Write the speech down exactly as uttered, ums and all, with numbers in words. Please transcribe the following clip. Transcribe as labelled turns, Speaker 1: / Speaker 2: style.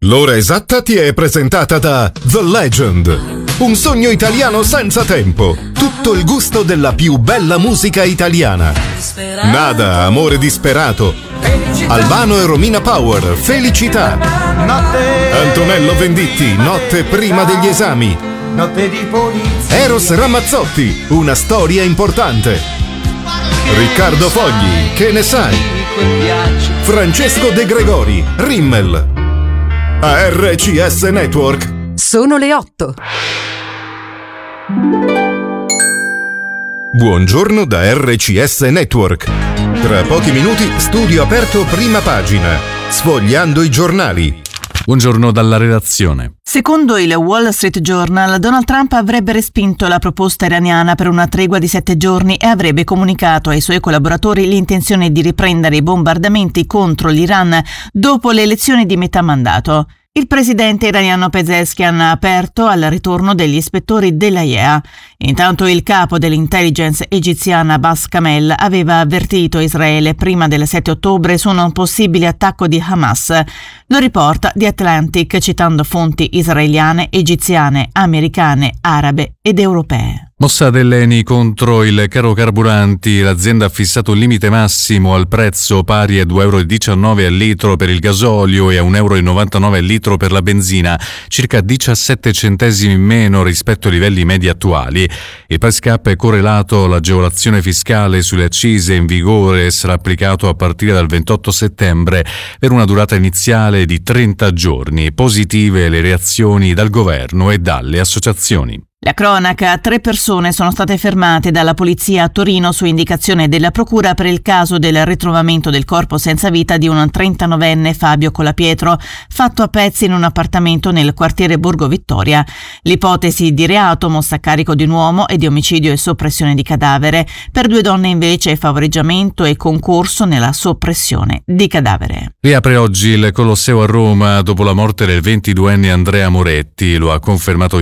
Speaker 1: L'ora esatta ti è presentata da The Legend, un sogno italiano senza tempo, tutto il gusto della più bella musica italiana. Nada, amore disperato, Albano e Romina Power, Felicità, Antonello Venditti, Notte prima degli esami, Eros Ramazzotti, Una storia importante, Riccardo Fogli, Che ne sai, Francesco De Gregori, Rimmel. A R C S Network
Speaker 2: sono le otto.
Speaker 1: Buongiorno da R C S Network. Tra pochi minuti studio aperto prima pagina, sfogliando i giornali.
Speaker 3: Buongiorno dalla redazione.
Speaker 4: Secondo il Wall Street Journal, Donald Trump avrebbe respinto la proposta iraniana per una tregua di sette giorni e avrebbe comunicato ai suoi collaboratori l'intenzione di riprendere i bombardamenti contro l'Iran dopo le elezioni di metà mandato. Il presidente iraniano Pezeshkian ha aperto al ritorno degli ispettori dell'A I E A. Intanto il capo dell'intelligence egiziana Abbas Kamel aveva avvertito Israele prima del sette ottobre su un possibile attacco di Hamas. Lo riporta The Atlantic citando fonti israeliane, egiziane, americane, arabe ed europee.
Speaker 3: Mossa dell'Eni contro il caro carburanti, l'azienda ha fissato un limite massimo al prezzo pari a due virgola diciannove euro al litro per il gasolio e a un virgola novantanove euro al litro per la benzina, circa diciassette centesimi in meno rispetto ai livelli medi attuali. Il price cap è correlato all'agevolazione fiscale sulle accise in vigore e sarà applicato a partire dal ventotto settembre per una durata iniziale di trenta giorni. Positive le reazioni dal governo e dalle associazioni.
Speaker 4: La cronaca: tre persone sono state fermate dalla polizia a Torino su indicazione della procura per il caso del ritrovamento del corpo senza vita di un trentanovenne Fabio Colapietro, fatto a pezzi in un appartamento nel quartiere Borgo Vittoria. L'ipotesi di reato, mossa a carico di un uomo, e di omicidio e soppressione di cadavere. Per due donne invece favoreggiamento e concorso nella soppressione di cadavere.
Speaker 3: Riapre oggi il Colosseo a Roma dopo la morte del ventiduenne Andrea Moretti, lo ha confermato